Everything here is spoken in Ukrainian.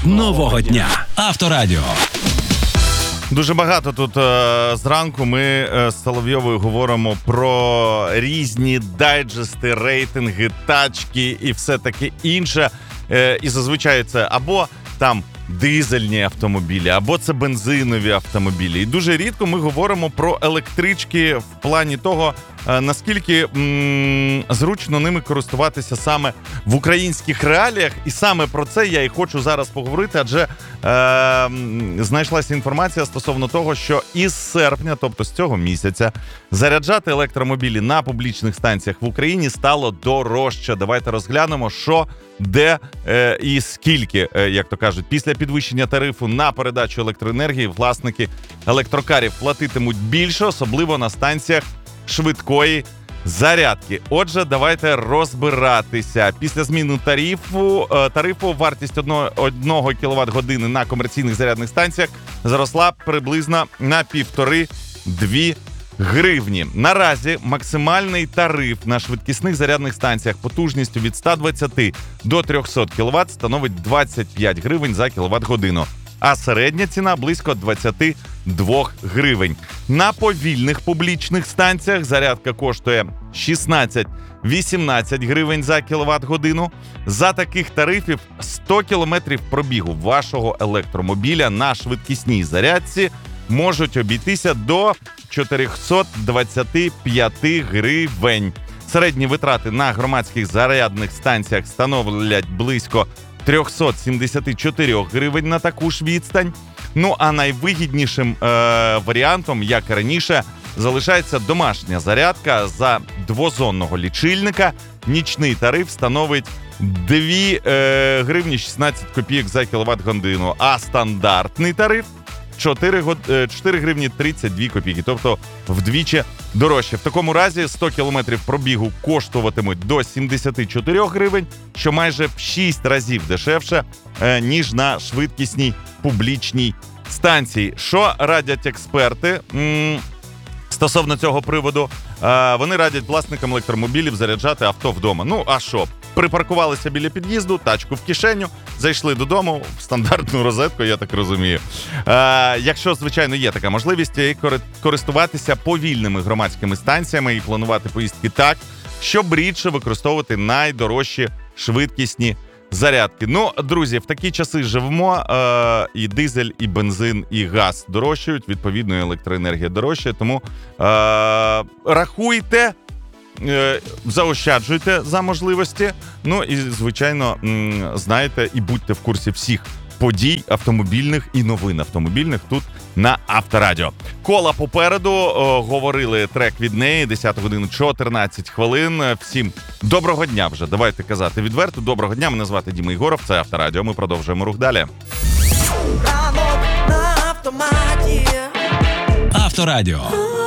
нового дня. Авторадіо. Дуже багато тут зранку ми з Соловйовою говоримо про різні дайджести, рейтинги, тачки і все таке інше. І зазвичай це або там дизельні автомобілі, або це бензинові автомобілі. І дуже рідко ми говоримо про електрички в плані того, наскільки зручно ними користуватися саме в українських реаліях. І саме про це я і хочу зараз поговорити, адже знайшлася інформація стосовно того, що із серпня, тобто з цього місяця, заряджати електромобілі на публічних станціях в Україні стало дорожче. Давайте розглянемо, що, де і скільки, як то кажуть. Після підвищення тарифу на передачу електроенергії власники електрокарів платитимуть більше, особливо на станціях швидкої зарядки. Отже, давайте розбиратися. Після зміни тарифу вартість 1 кВт-години на комерційних зарядних станціях зросла приблизно на 1,5-2 гривні. Наразі максимальний тариф на швидкісних зарядних станціях потужністю від 120 до 300 кВт становить 25 гривень за кВт-годину, а середня ціна близько 22 гривень. На повільних публічних станціях зарядка коштує 16-18 гривень за кВт-годину. За таких тарифів 100 км пробігу вашого електромобіля на швидкісній зарядці можуть обійтися до 425 гривень. Середні витрати на громадських зарядних станціях становлять близько 374 гривень на таку ж відстань. Ну а найвигіднішим варіантом, як і раніше, залишається домашня зарядка за двозонного лічильника. Нічний тариф становить 2 гривні 16 копійок за кВт-годину, а стандартний тариф 4 гривні 32 копійки, тобто вдвічі дорожче. В такому разі 100 кілометрів пробігу коштуватимуть до 74 гривень, що майже в 6 разів дешевше, ніж на швидкісній публічній станції. Що радять експерти стосовно цього приводу? Вони радять власникам електромобілів заряджати авто вдома. Ну, а що? Припаркувалися біля під'їзду, тачку в кишеню, зайшли додому в стандартну розетку, я так розумію. Якщо, звичайно, є така можливість, користуватися повільними громадськими станціями і планувати поїздки так, щоб рідше використовувати найдорожчі швидкісні зарядки. Ну, друзі, в такі часи живемо, і дизель, і бензин, і газ дорожчають, відповідно, і електроенергія дорожчає, тому рахуйте, заощаджуйте за можливості, ну і, звичайно, знаєте і будьте в курсі всіх подій автомобільних і новин автомобільних тут на Авторадіо. Кола попереду, говорили трек від неї, 10 годину 14 хвилин. Всім доброго дня вже, давайте казати відверто. Доброго дня, мене звати Діма Єгоров, це Авторадіо, ми продовжуємо рух далі. Авторадіо.